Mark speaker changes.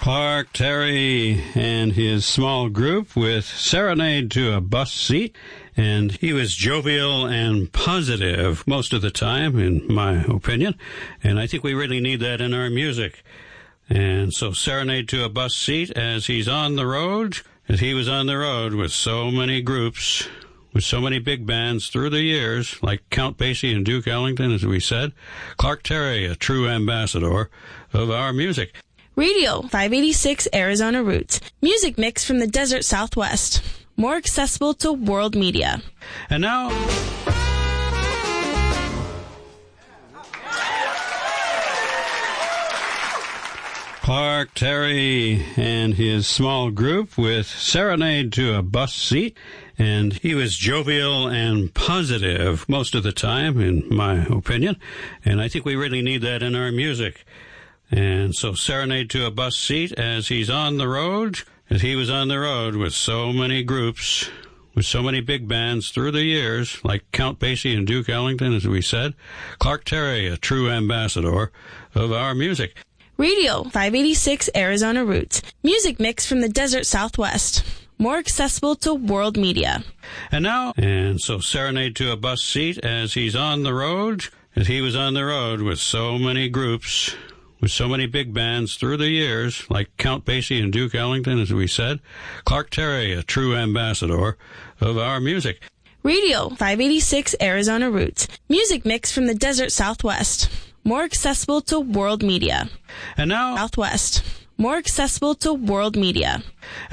Speaker 1: Clark Terry and his small group with Serenade to a Bus Seat. And he was jovial and positive most of the time, in my opinion. And I think we really need that in our music. And so Serenade to a Bus Seat as he's on the road, as he was on the road with so many groups, with so many big bands through the years, like Count Basie and Duke Ellington, as we said. Clark Terry, a true ambassador of our music.
Speaker 2: Radio 586 Arizona Roots. Music mix from the desert Southwest. More accessible to world media.
Speaker 1: And now, Clark Terry and his small group with Serenade to a Bus Seat. And he was jovial and positive most of the time, in my opinion. And I think we really need that in our music. And so Serenade to a Bus Seat as he's on the road, as he was on the road with so many groups, with so many big bands through the years, like Count Basie and Duke Ellington, as we said. Clark Terry, a true ambassador of our music.
Speaker 2: Radio 586 Arizona Roots. Music mix from the desert Southwest. More accessible to world media.
Speaker 1: And now, and so Serenade to a Bus Seat as he's on the road, as he was on the road with so many groups, with so many big bands through the years, like Count Basie and Duke Ellington, as we said. Clark Terry, a true ambassador of our music.
Speaker 2: Radio 586 Arizona Roots. Music mix from the desert Southwest. More accessible to world media.
Speaker 1: And now,
Speaker 2: Southwest. More accessible to world media.